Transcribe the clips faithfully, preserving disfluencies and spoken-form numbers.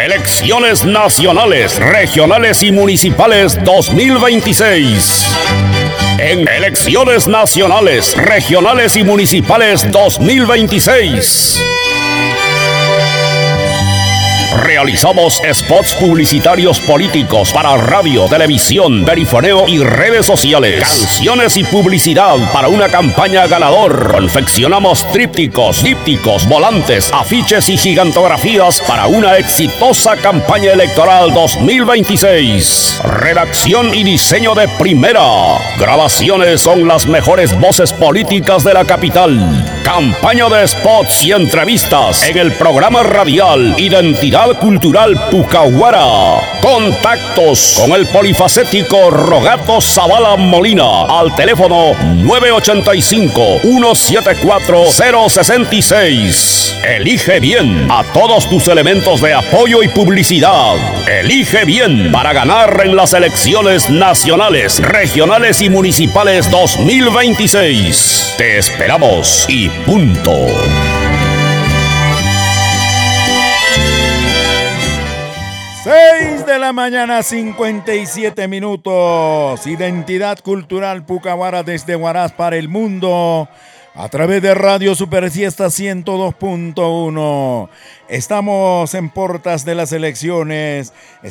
Elecciones nacionales, regionales y municipales dos mil veintiséis. En elecciones nacionales, regionales y municipales dos mil veintiséis. Realizamos spots publicitarios políticos para radio, televisión, perifoneo y redes sociales. Canciones y publicidad para una campaña ganador. Confeccionamos trípticos, dípticos, volantes, afiches y gigantografías para una exitosa campaña electoral dos mil veintiséis. Redacción y diseño de primera. Grabaciones con las mejores voces políticas de la capital. Campaña de spots y entrevistas en el programa radial Identidad Cultural Pucahuara. Contactos con el polifacético Rogato Zavala Molina al teléfono nueve ocho cinco, uno siete cuatro, cero seis seis. Elige bien a todos tus elementos de apoyo y publicidad. Elige bien para ganar en las elecciones nacionales, regionales y municipales dos mil veintiséis. Te esperamos y punto. seis de la mañana, cincuenta y siete minutos. Identidad Cultural Pucahuara desde Huaraz para el mundo. A través de Radio Super Fiesta ciento dos punto uno. Estamos en portas de las elecciones.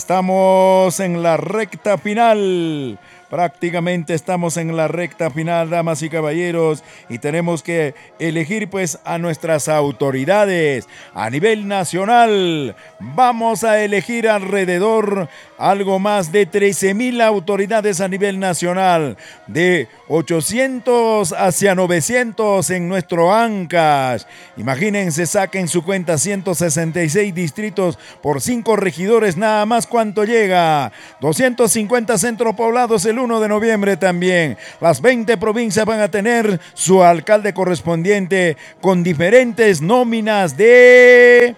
Estamos en la recta final. Prácticamente estamos en la recta final, damas y caballeros, y tenemos que elegir pues a nuestras autoridades a nivel nacional. Vamos a elegir alrededor algo más de trece mil autoridades a nivel nacional, de ochocientos hacia novecientos en nuestro Ancash. Imagínense, saquen su cuenta, ciento sesenta y seis distritos por cinco regidores, nada más cuánto llega. doscientos cincuenta centros poblados el uno de noviembre también. Las veinte provincias van a tener su alcalde correspondiente con diferentes nóminas de...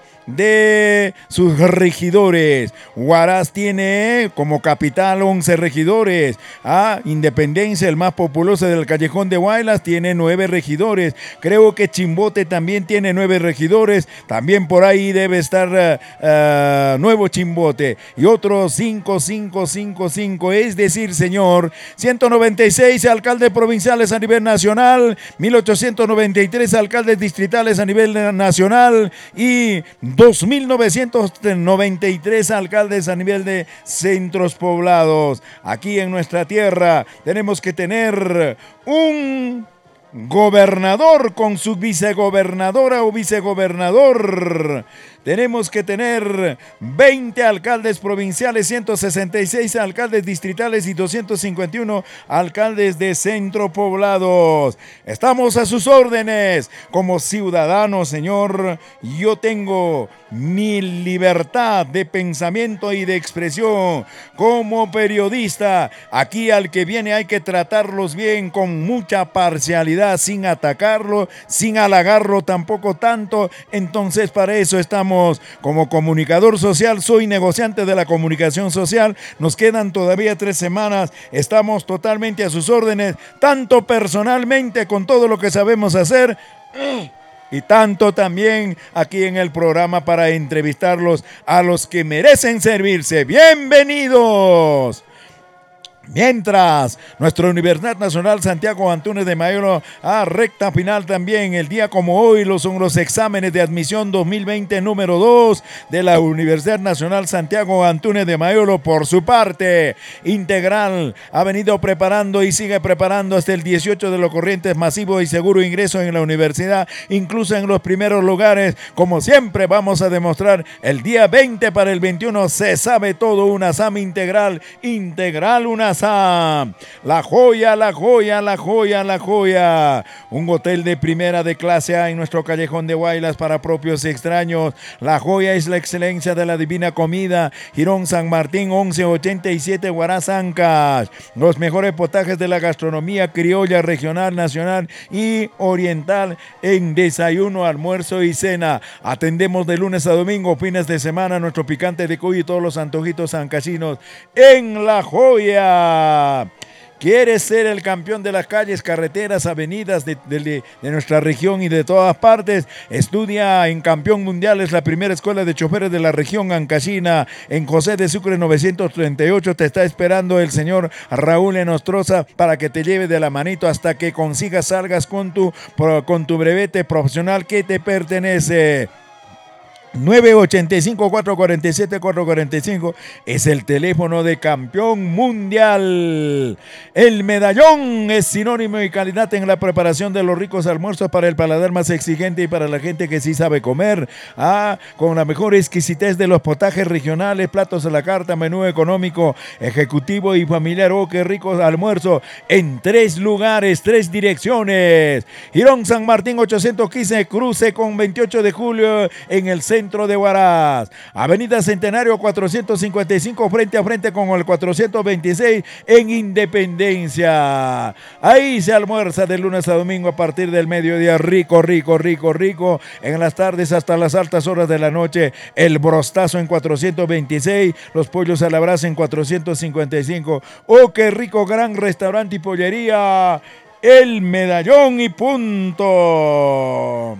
de sus regidores. Huaraz tiene como capital once regidores. Ah, Independencia, el más populoso del Callejón de Huaylas, tiene nueve regidores. Creo que Chimbote también tiene nueve regidores. También por ahí debe estar uh, uh, Nuevo Chimbote. Y otros cinco, cinco, cinco, cinco. Es decir, señor, ciento noventa y seis alcaldes provinciales a nivel nacional, mil ochocientos noventa y tres alcaldes distritales a nivel nacional y dos mil novecientos noventa y tres alcaldes a nivel de centros poblados. Aquí en nuestra tierra tenemos que tener un gobernador con su vicegobernadora o vicegobernador. Tenemos que tener veinte alcaldes provinciales, ciento sesenta y seis alcaldes distritales y doscientos cincuenta y uno alcaldes de centro poblados. Estamos a sus órdenes. Como ciudadano, señor, yo tengo mi libertad de pensamiento y de expresión. Como periodista, aquí al que viene hay que tratarlos bien, con mucha parcialidad, sin atacarlo, sin halagarlo tampoco tanto. Entonces, para eso estamos. Como comunicador social, soy negociante de la comunicación social. Nos quedan todavía tres semanas. Estamos totalmente a sus órdenes, tanto personalmente con todo lo que sabemos hacer, y tanto también aquí en el programa para entrevistarlos a los que merecen servirse. ¡Bienvenidos! Mientras, nuestra Universidad Nacional Santiago Antúnez de Mayolo a recta final también. El día como hoy lo son los exámenes de admisión dos mil veinte número dos de la Universidad Nacional Santiago Antúnez de Mayolo. Por su parte, Integral ha venido preparando y sigue preparando hasta el dieciocho de los corrientes masivo y seguro ingreso en la universidad, incluso en los primeros lugares. Como siempre vamos a demostrar el día veinte para el veintiuno. Se sabe todo, una S A M Integral, Integral una S A M. La joya, la joya, la joya, la joya. Un hotel de primera de clase A en nuestro Callejón de Huaylas para propios y extraños. La joya es la excelencia de la divina comida. Girón San Martín once ochenta y siete Huaraz Ancash. Los mejores potajes de la gastronomía criolla, regional, nacional y oriental en desayuno, almuerzo y cena. Atendemos de lunes a domingo, fines de semana, nuestro picante de cuy y todos los antojitos ancasinos en La Joya. ¿Quieres ser el campeón de las calles, carreteras, avenidas de, de, de nuestra región y de todas partes? Estudia en Campeón Mundial, es la primera escuela de choferes de la región Ancashina. En José de Sucre novecientos treinta y ocho te está esperando el señor Raúl Enostroza para que te lleve de la manito hasta que consigas, salgas con tu, con tu brevete profesional que te pertenece. nueve ocho cinco, cuatro cuatro siete, cuatro cuatro cinco es el teléfono de Campeón Mundial. El medallón es sinónimo y calidad en la preparación de los ricos almuerzos para el paladar más exigente y para la gente que sí sabe comer. Ah, con la mejor exquisitez de los potajes regionales, platos a la carta, menú económico, ejecutivo y familiar. Oh, qué rico almuerzo en tres lugares, tres direcciones. Girón San Martín ochocientos quince, cruce con veintiocho de julio en el centro de Huaraz. Avenida Centenario cuatrocientos cincuenta y cinco, frente a frente con el cuatrocientos veintiséis en Independencia. Ahí se almuerza de lunes a domingo a partir del mediodía. Rico, rico, rico, rico. En las tardes hasta las altas horas de la noche. El brostazo en cuatrocientos veintiséis. Los pollos a la brasa en cuatrocientos cincuenta y cinco. Oh, qué rico, gran restaurante y pollería. El medallón y punto.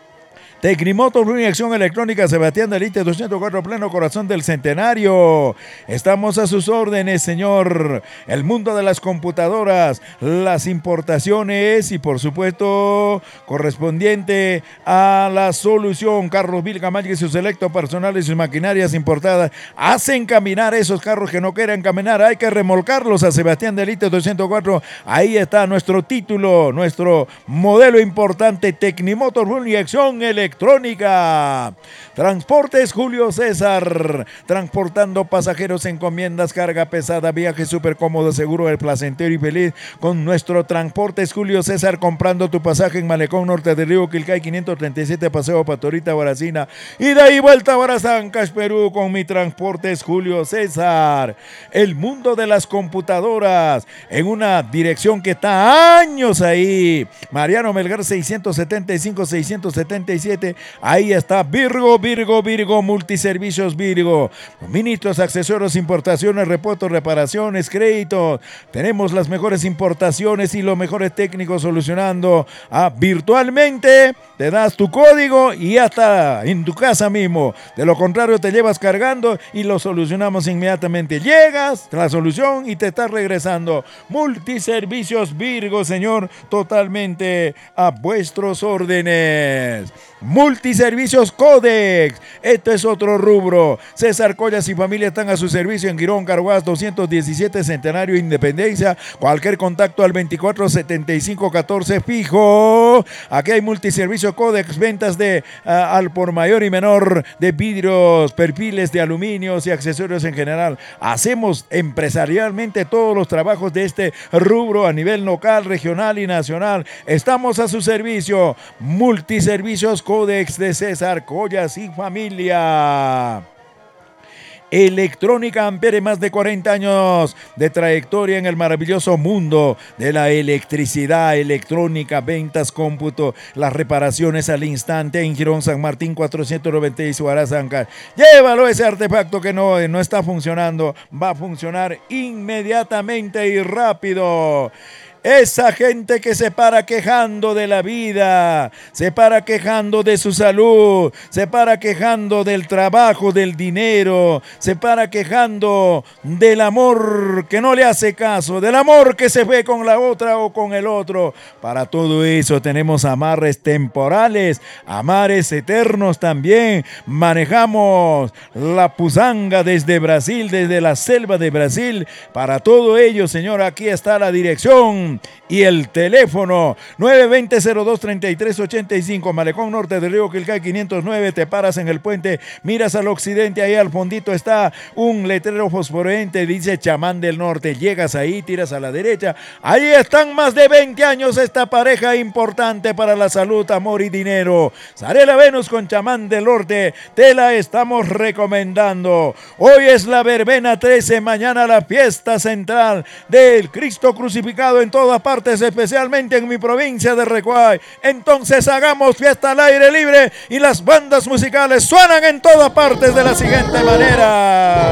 Tecnimoto, inyección electrónica, Sebastián de Lite doscientos cuatro, pleno corazón del Centenario. Estamos a sus órdenes, señor. El mundo de las computadoras, las importaciones y, por supuesto, correspondiente a la solución. Carlos Vilcamayo y sus selectos personales y sus maquinarias importadas hacen caminar esos carros que no quieren caminar. Hay que remolcarlos a Sebastián de Lite doscientos cuatro. Ahí está nuestro título, nuestro modelo importante, Tecnimoto, inyección electrónica. Electrónica. Transportes Julio César, transportando pasajeros, encomiendas, carga pesada, viaje súper cómodo, seguro, el placentero y feliz con nuestro Transportes Julio César. Comprando tu pasaje en Malecón Norte de Río Quilcay quinientos treinta y siete, Paseo Patorita, Baracina, y de ahí vuelta a Barazancas, Perú, con mi Transportes Julio César. El mundo de las computadoras en una dirección que está años ahí. Mariano Melgar seiscientos setenta y cinco, seiscientos setenta y siete. Ahí está Virgo, Virgo, Virgo, Multiservicios Virgo. Ministros, accesorios, importaciones, repuestos, reparaciones, créditos. Tenemos las mejores importaciones y los mejores técnicos solucionando. Ah, virtualmente te das tu código y ya está en tu casa mismo. De lo contrario, te llevas cargando y lo solucionamos inmediatamente. Llegas, la solución y te estás regresando. Multiservicios Virgo, señor, totalmente a vuestros órdenes. Multiservicios Codex, este es otro rubro. César Collas y familia están a su servicio en Girón, Carhuaz doscientos diecisiete, Centenario, Independencia. Cualquier contacto al veinticuatro setenta y cinco catorce fijo. Aquí hay Multiservicios Codex, ventas de uh, al por mayor y menor de vidrios, perfiles de aluminios y accesorios en general. Hacemos empresarialmente todos los trabajos de este rubro a nivel local, regional y nacional. Estamos a su servicio. Multiservicios Codex de César Collas y familia. Electrónica Ampere, más de cuarenta años de trayectoria en el maravilloso mundo de la electricidad, electrónica, ventas, cómputo, las reparaciones al instante en Girón San Martín cuatrocientos noventa y seis, Huarazanca. Llévalo, ese artefacto que no, no está funcionando, va a funcionar inmediatamente y rápido. Esa gente que se para quejando de la vida, se para quejando de su salud, se para quejando del trabajo, del dinero, se para quejando del amor que no le hace caso, del amor que se ve con la otra o con el otro. Para todo eso tenemos amarres temporales, amarres eternos también. Manejamos la pusanga desde Brasil, desde la selva de Brasil. Para todo ello, señor, aquí está la dirección y el teléfono nueve dos cero, cero dos tres tres ocho cinco, Malecón Norte de Río Quilcay quinientos nueve. Te paras en el puente, miras al occidente, ahí al fondito está un letrero fosforescente, dice Chamán del Norte. Llegas ahí, tiras a la derecha, ahí están más de veinte años esta pareja importante para la salud, amor y dinero. Sarela Venus con Chamán del Norte, te la estamos recomendando. Hoy es la verbena trece, mañana la fiesta central del Cristo crucificado en todas partes, especialmente en mi provincia de Recuay. Entonces hagamos fiesta al aire libre y las bandas musicales suenan en todas partes de la siguiente manera.